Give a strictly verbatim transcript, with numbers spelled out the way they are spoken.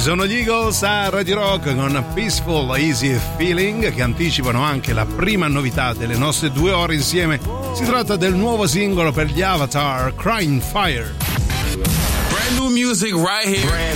Sono gli Eagles a Radio Rock con Peaceful Easy Feeling, che anticipano anche la prima novità delle nostre due ore insieme. Si tratta del nuovo singolo per gli Avatar, Crying Fire. Brand new music right here.